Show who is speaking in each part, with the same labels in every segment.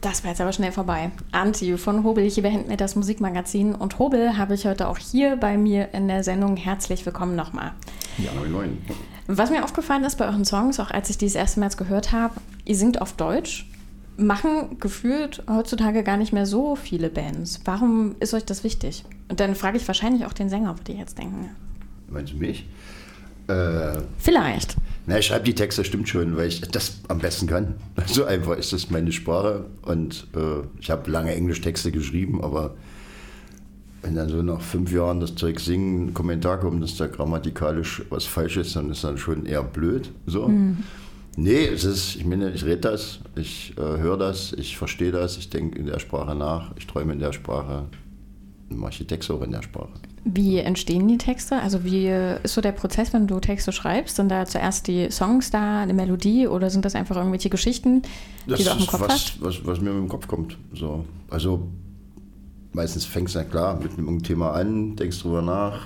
Speaker 1: Das war jetzt aber schnell vorbei. Anti von Hobel, hier behält mir das Musikmagazin. Und Hobel habe ich heute auch hier bei mir in der Sendung. Herzlich willkommen nochmal.
Speaker 2: Ja, moin.
Speaker 1: Was mir aufgefallen ist bei euren Songs, auch als ich die das erste Mal gehört habe, ihr singt auf Deutsch, machen gefühlt heutzutage gar nicht mehr so viele Bands. Warum ist euch das wichtig? Und dann frage ich wahrscheinlich auch den Sänger, würde ich jetzt denken.
Speaker 2: Meinst du mich?
Speaker 1: Vielleicht.
Speaker 2: Na, ich schreibe die Texte, stimmt schon, weil ich das am besten kann. So einfach ist das meine Sprache. Und ich habe lange Englischtexte geschrieben, aber wenn dann so nach 5 Jahren das Zeug singen, ein Kommentar kommt, dass da grammatikalisch was falsch ist, dann ist dann schon eher blöd. So. Nee, ich rede das, ich höre das, ich verstehe das, ich denke in der Sprache nach, ich träume in der Sprache, mache ich die Texte auch in der Sprache.
Speaker 1: Wie entstehen die Texte? Also wie ist so der Prozess, wenn du Texte schreibst? Sind da zuerst die Songs da, eine Melodie oder sind das einfach irgendwelche Geschichten, die du auf dem Kopf hast?
Speaker 2: Was mir im Kopf kommt. So. Also meistens fängst du ja klar mit einem Thema an, denkst drüber nach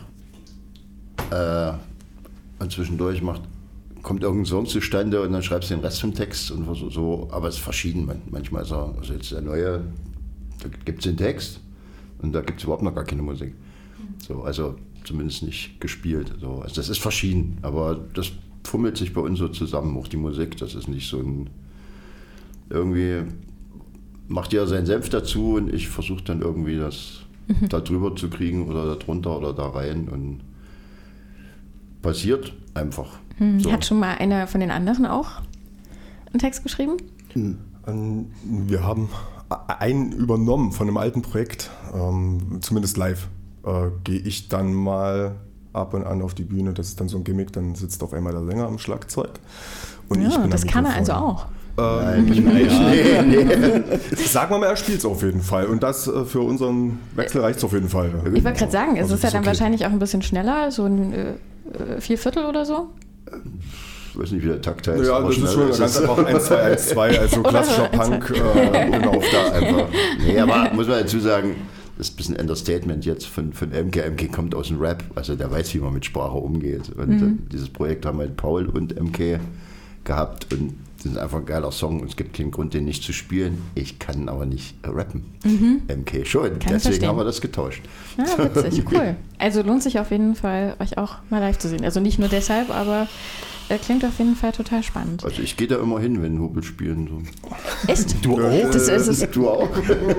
Speaker 2: und zwischendurch kommt irgendein Song zustande und dann schreibst du den Rest vom Text und so. Aber es ist verschieden. Manchmal ist also jetzt der neue, da gibt es den Text und da gibt es überhaupt noch gar keine Musik. So, also zumindest nicht gespielt. So. Also das ist verschieden, aber das fummelt sich bei uns so zusammen, auch die Musik. Das ist nicht so ein, irgendwie macht jeder seinen Senf dazu und ich versuche dann irgendwie das da drüber zu kriegen oder da drunter oder da rein und passiert einfach. So.
Speaker 1: Hat schon mal einer von den anderen auch einen Text geschrieben?
Speaker 3: Wir haben einen übernommen von einem alten Projekt, zumindest live. Gehe ich dann mal ab und an auf die Bühne, das ist dann so ein Gimmick, dann sitzt auf einmal der Sänger am Schlagzeug. Und
Speaker 1: ja,
Speaker 3: ich bin
Speaker 1: das kann er also auch.
Speaker 3: Nee. Sagen wir mal, er spielt es auf jeden Fall. Und das für unseren Wechsel reicht es auf jeden Fall.
Speaker 1: Ich wollte gerade sagen, es ist ja dann
Speaker 3: okay.
Speaker 1: wahrscheinlich auch ein bisschen schneller, so ein 4/4 oder so.
Speaker 2: Ich weiß nicht, wie der Takt heißt.
Speaker 3: Ja, das ist schon ganz einfach 1-2-1-2, also klassischer Punk.
Speaker 2: Genau, da einfach. Nee, aber muss man dazu sagen, das ist ein bisschen Understatement jetzt von MK. MK kommt aus dem Rap, also der weiß, wie man mit Sprache umgeht. Und dieses Projekt haben halt Paul und MK gehabt und das ist einfach ein geiler Song und es gibt keinen Grund, den nicht zu spielen. Ich kann aber nicht rappen. MK schon, deswegen haben wir das getauscht.
Speaker 1: Ja, witzig, cool. Also lohnt sich auf jeden Fall, euch auch mal live zu sehen. Also nicht nur deshalb, aber klingt auf jeden Fall total spannend.
Speaker 2: Also ich gehe da immer hin, wenn Hobel spielen. So.
Speaker 1: Echt?
Speaker 3: Du auch?
Speaker 2: Du auch?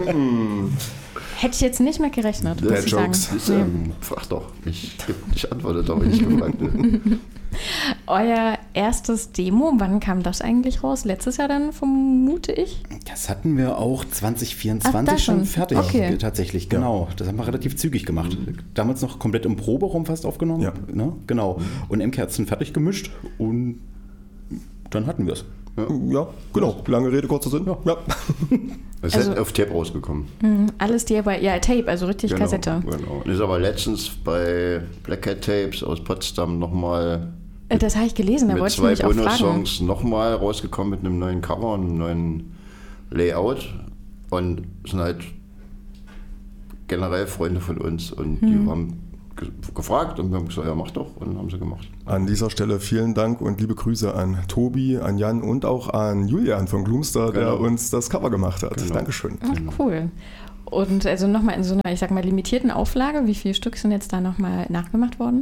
Speaker 1: Hätte ich jetzt nicht mehr gerechnet, muss ich sagen.
Speaker 2: Frag doch, ich antworte doch, wenn ich gefragt bin.
Speaker 1: Euer erstes Demo, wann kam das eigentlich raus? Letztes Jahr dann, vermute ich?
Speaker 4: Das hatten wir auch 2024 schon fertig.
Speaker 1: Okay.
Speaker 4: Tatsächlich, genau. Das haben wir relativ zügig gemacht. Damals noch komplett im Proberaum fast aufgenommen.
Speaker 3: Ja.
Speaker 4: Ne? Genau. Und MK hat es dann fertig gemischt und dann hatten wir es.
Speaker 3: Ja, genau. Lange Rede, kurzer Sinn. Ja.
Speaker 2: Es ist auf Tape rausgekommen.
Speaker 1: Alles DIY, ja, Tape, also richtig
Speaker 2: Genau,
Speaker 1: Kassette.
Speaker 2: Genau. Und ist aber letztens bei Black Cat Tapes aus Potsdam nochmal
Speaker 1: Das habe ich gelesen, da
Speaker 2: mit
Speaker 1: wollte ich
Speaker 2: 2
Speaker 1: mich auch fragen.
Speaker 2: Bonus-Songs nochmal rausgekommen mit einem neuen Cover und einem neuen Layout. Und sind halt generell Freunde von uns und die haben gefragt und wir haben gesagt, ja mach doch, und haben sie gemacht.
Speaker 3: An dieser Stelle vielen Dank und liebe Grüße an Tobi, an Jan und auch an Julian von Gloomstar, der uns das Cover gemacht hat.
Speaker 2: Genau.
Speaker 3: Dankeschön.
Speaker 1: Ach, cool. Und also nochmal in so einer, ich sag mal, limitierten Auflage, wie viele Stück sind jetzt da nochmal nachgemacht worden?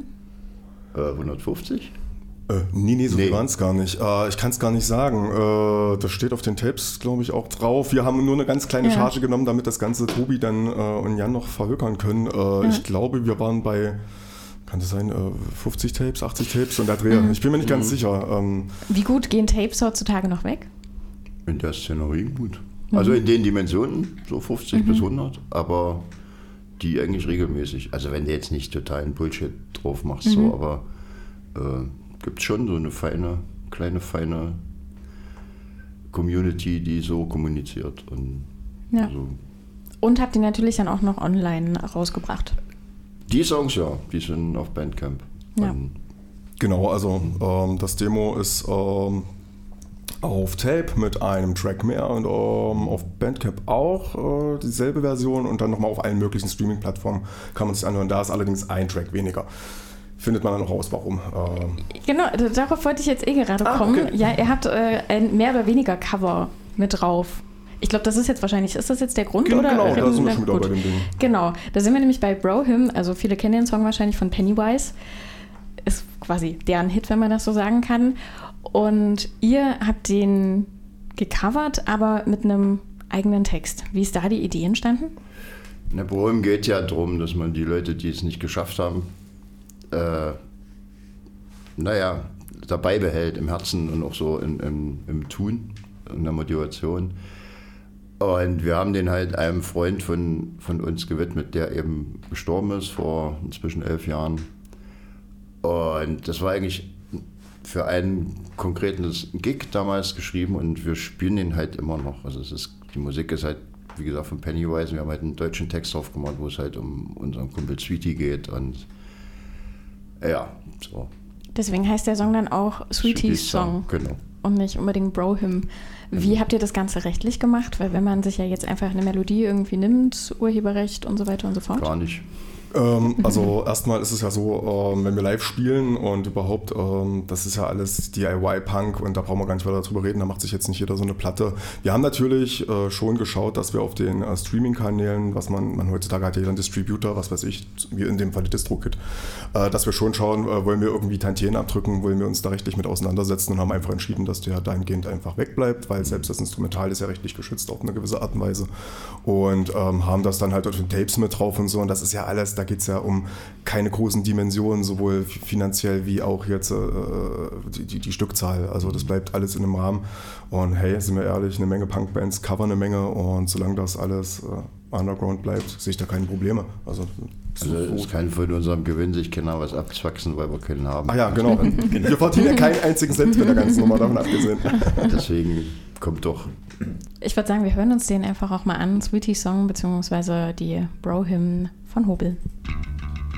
Speaker 2: 150?
Speaker 3: Nee, so viel waren es gar nicht. Ich kann es gar nicht sagen. Das steht auf den Tapes, glaube ich, auch drauf. Wir haben nur eine ganz kleine Charge genommen, damit das ganze Tobi dann und Jan noch verhökern können. Ich glaube, wir waren bei, kann das sein, 50 Tapes, 80 Tapes und der Dreh. Ich bin mir nicht ganz sicher.
Speaker 1: Wie gut gehen Tapes heutzutage noch weg?
Speaker 2: In der Szenerie gut. Also in den Dimensionen, so 50 bis 100, aber die eigentlich regelmäßig. Also wenn du jetzt nicht totalen Bullshit drauf machst, so, aber gibt es schon so eine kleine feine Community, die so kommuniziert. Und, so.
Speaker 1: Und habt ihr natürlich dann auch noch online rausgebracht?
Speaker 2: Die Songs, ja, die sind auf Bandcamp.
Speaker 1: Ja.
Speaker 3: Genau, also das Demo ist auf Tape mit einem Track mehr und auf Bandcamp auch dieselbe Version und dann nochmal auf allen möglichen Streaming-Plattformen kann man sich anhören. Da ist allerdings ein Track weniger. Findet man dann auch raus, warum.
Speaker 1: Genau, darauf wollte ich jetzt gerade kommen.
Speaker 3: Okay.
Speaker 1: Ja, ihr habt ein mehr oder weniger Cover mit drauf. Ich glaube, das ist jetzt wahrscheinlich, ist das jetzt der Grund?
Speaker 3: Genau,
Speaker 1: oder?
Speaker 3: da sind wir schon wieder bei dem Ding.
Speaker 1: Genau, da sind wir nämlich bei Bro Hymn, also viele kennen den Song wahrscheinlich von Pennywise. Ist quasi deren Hit, wenn man das so sagen kann. Und ihr habt den gecovert, aber mit einem eigenen Text. Wie ist da die Idee entstanden?
Speaker 2: Na, Bro Hymn geht ja darum, dass man die Leute, die es nicht geschafft haben, dabei behält im Herzen und auch so im Tun, in der Motivation. Und wir haben den halt einem Freund von uns gewidmet, der eben gestorben ist vor inzwischen 11 Jahren. Und das war eigentlich für einen konkreten Gig damals geschrieben und wir spielen den halt immer noch. Also die Musik ist halt, wie gesagt, von Pennywise. Wir haben halt einen deutschen Text drauf gemacht, wo es halt um unseren Kumpel Sweetie geht und ja, so.
Speaker 1: Deswegen heißt der Song dann auch Sweetie's Song.
Speaker 2: Genau.
Speaker 1: Und nicht unbedingt Bro Hymn. Wie habt ihr das Ganze rechtlich gemacht? Weil wenn man sich ja jetzt einfach eine Melodie irgendwie nimmt, Urheberrecht und so weiter und so fort.
Speaker 2: Gar nicht.
Speaker 3: Also erstmal ist es ja so, wenn wir live spielen und überhaupt, das ist ja alles DIY-Punk und da brauchen wir gar nicht weiter drüber reden, da macht sich jetzt nicht jeder so eine Platte. Wir haben natürlich schon geschaut, dass wir auf den Streaming-Kanälen, was man heutzutage hat ja jeder einen Distributor, was weiß ich, wie in dem Fall die DistroKid, dass wir schon schauen, wollen wir irgendwie Tantiemen abdrücken, wollen wir uns da rechtlich mit auseinandersetzen und haben einfach entschieden, dass der dahingehend einfach wegbleibt, weil selbst das Instrumental ist ja rechtlich geschützt auf eine gewisse Art und Weise und haben das dann halt auf den Tapes mit drauf und so und das ist ja alles, da geht es ja um keine großen Dimensionen, sowohl finanziell wie auch jetzt die Stückzahl. Also das bleibt alles in einem Rahmen. Und hey, sind wir ehrlich, eine Menge Punkbands covern eine Menge und solange das alles underground bleibt, sehe ich da keine Probleme. Also
Speaker 2: es kann von unserem Gewinn sich keiner was abzwachsen, weil wir keinen haben.
Speaker 3: Ah ja, genau. Wir verdienen ja keinen einzigen Cent mit der ganzen Nummer, davon abgesehen.
Speaker 2: Deswegen kommt doch.
Speaker 1: Ich würde sagen, wir hören uns den einfach auch mal an. Sweetie Song bzw. die Bro Hymn von Hobel.